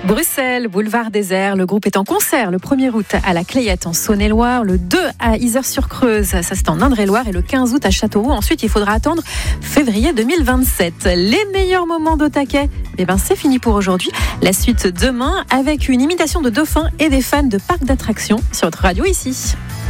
Bruxelles, boulevard Désert, le groupe est en concert le 1er août à la Clayette en Saône-et-Loire, le 2 à Yzeure-sur-Creuse, ça c'est en Indre-et-Loire, et le 15 août à Châteauroux. Ensuite, il faudra attendre février 2027. Les meilleurs moments d'Au Taquet, c'est fini pour aujourd'hui. La suite demain avec une imitation de dauphins et des fans de parcs d'attractions sur votre radio ici.